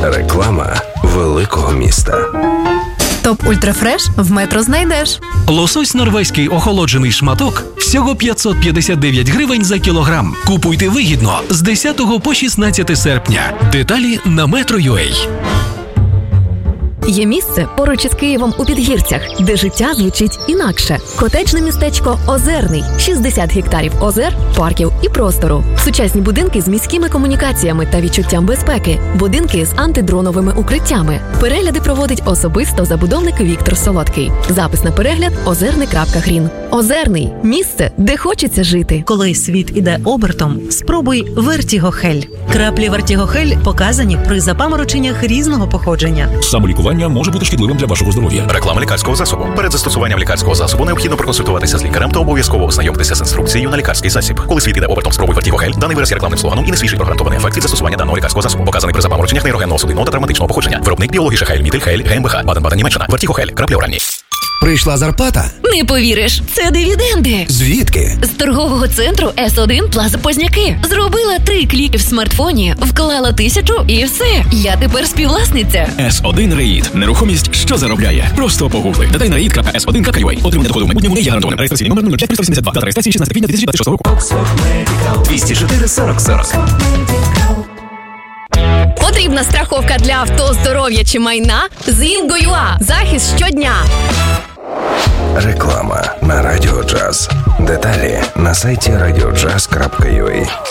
Реклама великого міста. Топ Ультрафреш в Метро знайдеш. Лосось норвезький охолоджений шматок всього 559 гривень за кілограм. Купуйте вигідно з 10 по 16 серпня. Деталі на Metro.ua. Є місце поруч із Києвом у Підгірцях, де життя звучить інакше. Котеджне містечко Озерний. 60 гектарів озер, парків і простору. Сучасні будинки з міськими комунікаціями та відчуттям безпеки. Будинки з антидроновими укриттями. Перегляди проводить особисто забудовник Віктор Солодкий. Запис на перегляд озерний.грін. Озерний – місце, де хочеться жити. Коли світ іде обертом, спробуй Вертігохель. Краплі Вертігохель показані при запамороченнях різного походження. Самолікування може бути шкідливим для вашого здоров'я. Реклама лікарського засобу. Перед застосуванням лікарського засобу необхідно проконсультуватися з лікарем та обов'язково ознайомитися з інструкцією на лікарський засіб. Коли світ іде обертом, спробуй Вертігохель. Даний вираз є рекламним слоганом і не свідчить про гарантований ефект від застосування даного лікарського засобу. Показаний при запамороченнях нейрогенного судинного та травматичного походження. Виробник біологіша Хель, Мітель, Хель, ГМБХ, Баден-Баден, Німеччина. Вертігохель. Краплі оранні. Прийшла зарплата? Не повіриш, це дивіденди. Звідки? З торгового центру С1 Плаза Позняки. Зробила 3 кліки в смартфоні, вклала 1000 і все. Я тепер співвласниця. S1 Реїд. Нерухомість, що заробляє. Просто погугли. Деталі на reid.s1.ua. Отримання доходу в майбутньому не є гарантованим. Реєстраційний номер 05382. Дата реєстрації 16 квітня 2026 року. 204 40 40. Потрібна страховка для авто, здоров'я чи майна? З Інго.ua. Захист щодня. Реклама на Радіо Джаз. Деталі на сайті radiojazz.ua.